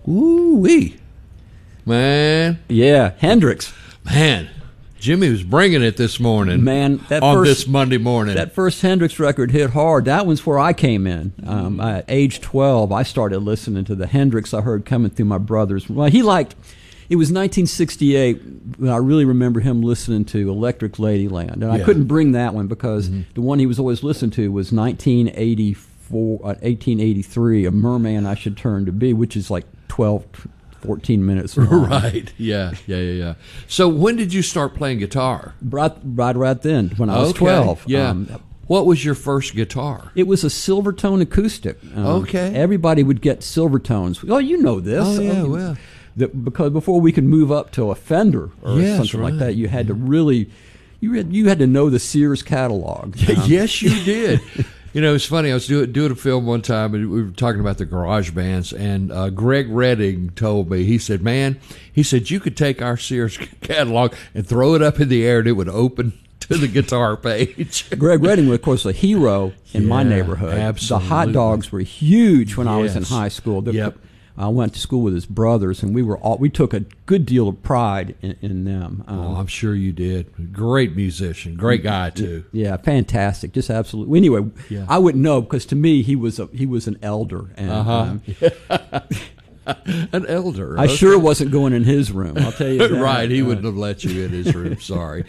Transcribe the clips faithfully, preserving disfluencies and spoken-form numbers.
Ooh-wee. Man. Yeah, Hendrix. Man. Jimmy was bringing it this morning. Man, that on first, this Monday morning. That first Hendrix record hit hard. That was where I came in. Um, I, at age twelve, I started listening to the Hendrix I heard coming through my brothers. Well, he liked, it was nineteen sixty-eight, I really remember him listening to Electric Ladyland. And yeah. I couldn't bring that one because mm-hmm. the one he was always listening to was nineteen eighty-four, uh, eighteen eighty-three, A Merman I Should Turn to Be, which is like twelve, fourteen minutes long. Right, yeah, yeah, yeah, yeah. So when did you start playing guitar? Right, right, right then, when I was okay. twelve. Yeah. Um, what was your first guitar? It was a Silvertone acoustic. Um, okay. Everybody would get Silvertones. Oh, you know this. Oh, yeah, um, well. The, because before we could move up to a Fender or yes, something right. like that, you had to really, you had, you had to know the Sears catalog. Um, yes, you did. You know, it's funny. I was doing, doing a film one time, and we were talking about the garage bands, and uh, Greg Redding told me, he said, man, he said, you could take our Sears catalog and throw it up in the air, and it would open to the guitar page. Greg Redding was, of course, a hero in yeah, my neighborhood. Absolutely. The hot dogs were huge when yes. I was in high school. The, yep. I went to school with his brothers, and we were all we took a good deal of pride in, in them. Um, oh, I'm sure you did. Great musician, great guy too. Yeah, fantastic, just absolutely. Anyway, yeah. I wouldn't know because to me he was a, he was an elder, and uh-huh. um, an elder. I okay. sure wasn't going in his room. I'll tell you that. Right, he uh, wouldn't have let you in his room. Sorry.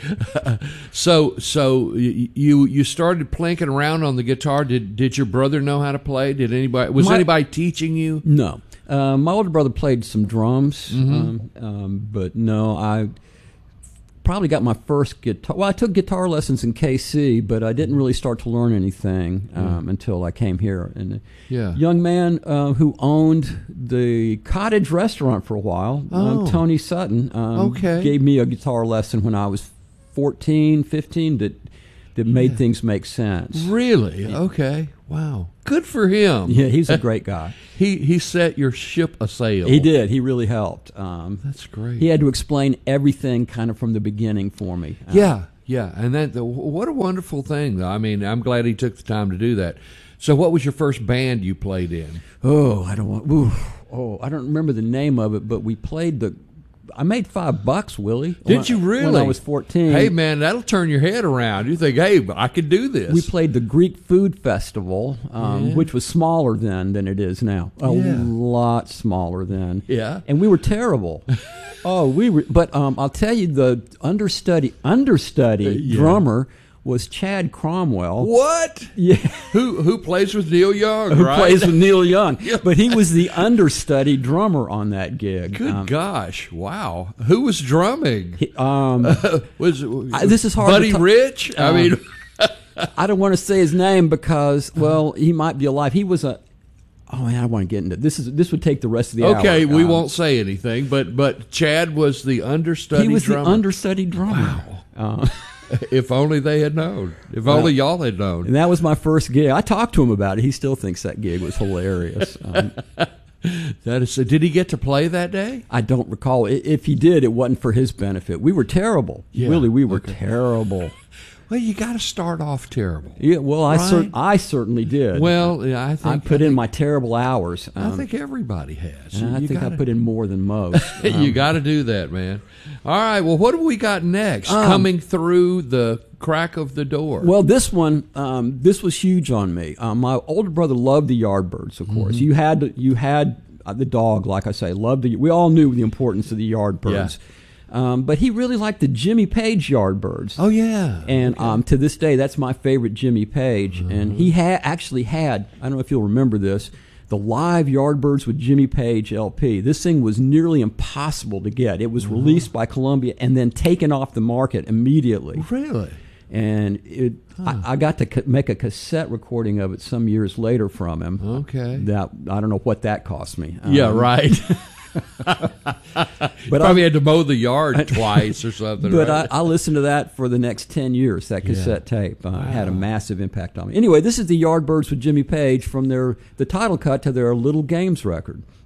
so, so you you started plinking around on the guitar. Did did your brother know how to play? Did anybody was My, anybody teaching you? No. Uh, my older brother played some drums, mm-hmm. um, um, but no, I probably got my first guitar. Well, I took guitar lessons in K C, but I didn't really start to learn anything um, mm. until I came here. And a yeah. young man uh, who owned the Cottage restaurant for a while, oh. um, Tony Sutton, um, okay. gave me a guitar lesson when I was fourteen, fifteen that that made yeah. things make sense. Really? Yeah. Okay. Wow. Good for him. Yeah, he's a great guy. he he set your ship a sail. He did. He really helped. Um, That's great. He had to explain everything kind of from the beginning for me. Uh, yeah, yeah. And that the, what a wonderful thing, though. I mean, I'm glad he took the time to do that. So what was your first band you played in? Oh, I don't want. Ooh, oh, I don't remember the name of it, but we played the. I made five bucks, Willie. Did when, you really? When I was fourteen. Hey, man, that'll turn your head around. You think, hey, I could do this. We played the Greek Food Festival, um, yeah. which was smaller then than it is now. A yeah. lot smaller then. Yeah. And we were terrible. oh, we were. But um, I'll tell you, the understudy understudy yeah. drummer was Chad Cromwell. What? Yeah. Who who plays with Neil Young, Who right? plays with Neil Young. Yeah. But he was the understudy drummer on that gig. Good um, gosh. Wow. Who was drumming? He, um, was I, this is hard Buddy to ta- Rich? I um, mean... I don't want to say his name because, well, he might be alive. He was a... Oh, man, I don't want to get into this. Is This would take the rest of the hour. Okay, we um, won't say anything, but but Chad was the understudy He was drummer. the understudy drummer. Wow. Uh, If only they had known. If Well, only y'all had known. and that was my first gig. I talked to him about it. He still thinks that gig was hilarious. Um, That is. Did he get to play that day? I don't recall. I- If he did, it wasn't for his benefit. We were terrible. Yeah, Really, we were okay. terrible. Well, you got to start off terrible. Yeah, well, I, Right? cer- I certainly did. Well, yeah, I think I put I in think, my terrible hours. I Um, think everybody has. and I You think gotta, I put in more than most. Um, you got to do that, man. All right. Well, what have we got next? Um, Coming through the crack of the door. Well, this one, um, this was huge on me. Um, my older brother loved the Yardbirds, of course. Mm-hmm. You had to, you had uh, the dog, like I say, loved the. We all knew the importance of the Yardbirds, um, but he really liked the Jimmy Page Yardbirds. oh yeah. And Okay. um, to this day, that's my favorite Jimmy Page. Mm-hmm. And he had actually had, I don't know if you'll remember this, the live Yardbirds with Jimmy Page L P. This thing was nearly impossible to get. It was Mm-hmm. released by Columbia and then taken off the market immediately. really. And it, Huh. I, I got to ca- make a cassette recording of it some years later from him. Okay. That I don't know what that cost me. Yeah. Um, Right. But Probably I, had to mow the yard twice or something. but right? I, I listened to that for the next ten years. That cassette tape uh, had a massive impact on me. Anyway, this is the Yardbirds with Jimmy Page from their the title cut to their Little Games record.